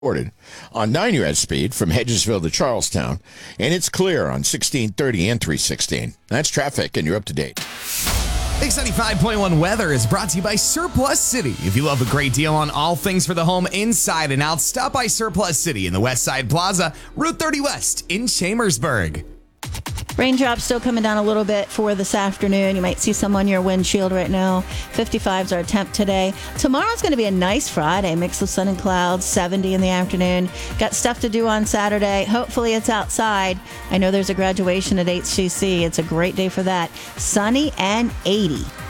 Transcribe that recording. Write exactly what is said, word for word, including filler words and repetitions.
On nine, you had speed from Hedgesville to Charlestown, and it's clear on sixteen thirty and three sixteen. That's traffic, and you're up to date. X ninety-five point one weather is brought to you by Surplus City. If you love a great deal on all things for the home inside and out, stop by Surplus City in the West Side Plaza, Route thirty West in Chambersburg. Raindrops still coming down a little bit for this afternoon. You might see some on your windshield right now. fifty-five is our temp today. Tomorrow's going to be a nice Friday, mix of sun and clouds, seventy in the afternoon. Got stuff to do on Saturday. Hopefully it's outside. I know there's a graduation at H C C. It's a great day for that. Sunny and eighty.